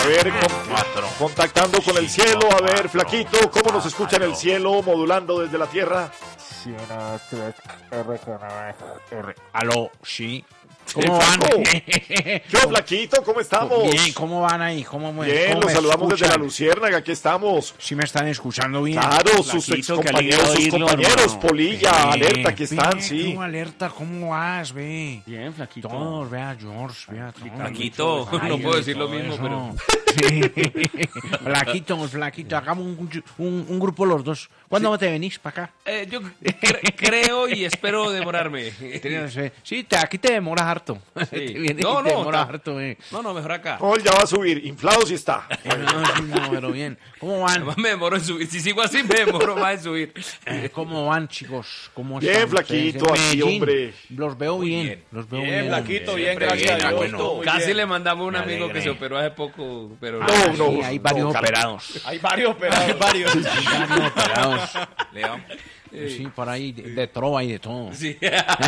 ver, contactando con el cielo. A ver, Flaquito, ¿cómo nos escucha en el cielo, modulando desde la tierra? Aló, sí. ¿Cómo van? Yo, Flaquito, ¿cómo estamos? Bien, ¿cómo van ahí? Bien, los saludamos desde la Luciérnaga, aquí estamos. ¿Sí me están escuchando bien? Claro, sus compañeros, Polilla, Alerta, que están, sí. Alerta, ¿cómo vas, ve? Bien, Flaquito. Todos, vea, George, vea. Flaquito, no puedo decir lo mismo, pero... Sí. Flaquito, hagamos un grupo los dos. ¿Cuándo te venís para acá? Yo creo y espero demorarme. Sí, aquí te demoras harto. Sí. No, harto, No, mejor acá. Oh, ya va a subir, inflado sí está. No, pero bien. ¿Cómo van? Además me demoro en subir. Si sigo así, me demoro más en subir. ¿Cómo van, chicos? ¿Cómo bien, están Flaquito, ustedes? aquí, hombre. Los veo bien. Los veo bien. Flaquito, bien, Siempre gracias a Dios. bueno. Todo muy Casi bien. le mandamos a un Me amigo alegré. que se operó hace poco, pero Sí, hay varios operados. Hay varios operados, varios. Varios operados. León. Sí, por ahí de trova y de todo. Sí.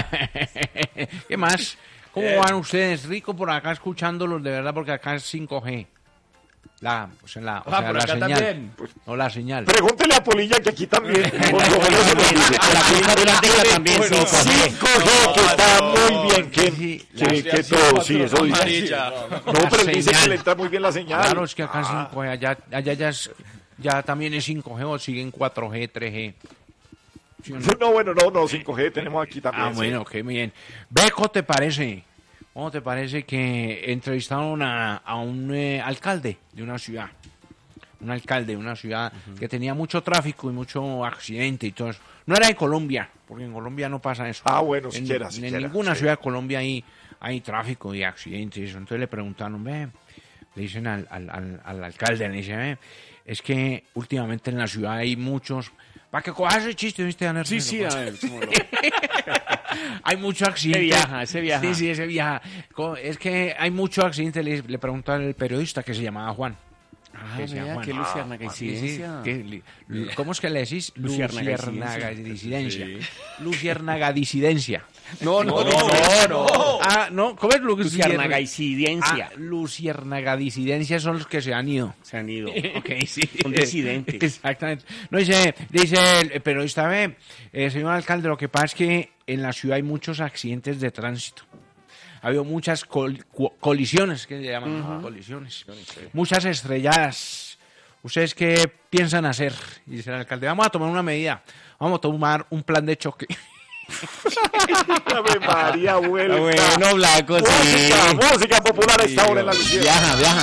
¿Qué más? ¿Cómo van ustedes? Rico por acá escuchándolos, de verdad, porque acá es 5G. La por la acá señal. también. No la señal. Pregúntele a Polilla que aquí también. Por lo menos se nos dice. La culpa de la tierra también, sí. 5G, que está muy bien, que todo, sí, eso dice. Amarilla. No, pero él dice señal. que le entra muy bien la señal. Claro, es que acá es 5G, allá ya también es 5G o siguen 4G, 3G. ¿Sí o no? No, bueno, no, 5G tenemos aquí también. Ah, bueno, qué bien. Beco, ¿te parece? ¿Cómo te parece que entrevistaron a un alcalde de una ciudad? Un alcalde de una ciudad que tenía mucho tráfico y mucho accidente y todo eso. No era de Colombia, porque en Colombia no pasa eso. Ah, bueno, En siquiera. ninguna sí. ciudad de Colombia hay tráfico y accidentes y eso. Entonces le preguntaron, le dicen al alcalde, le dicen, es que últimamente en la ciudad hay muchos... Para que cojas ese chiste, ¿viste, Anderson? Sí, a ver, cómo no. Hay mucho accidente. Ese viaja. Sí, ese viaja. Es que hay mucho accidente, le preguntó al periodista que se llamaba Juan. Que se llama mira, Juan. qué luciérnaga ¿Cómo es que le decís? Luciérnaga disidencia. Sí. Luciérnaga disidencia. No. Ah, no, ¿cómo es Luciérnaga incidencia. Luciérnaga disidencia son los que se han ido. Se han ido. Ok, sí. Son disidentes. Exactamente. No, dice el periodista, señor alcalde, lo que pasa es que en la ciudad hay muchos accidentes de tránsito. Ha habido muchas colisiones, que se llaman colisiones. Muchas estrelladas. ¿Ustedes qué piensan hacer? Y dice el alcalde, vamos a tomar una medida. Vamos a tomar un plan de choque. Ave María, vuelta. Bueno, Blanco, sí. Música popular a esta hora en la Luciérnaga. Viaja.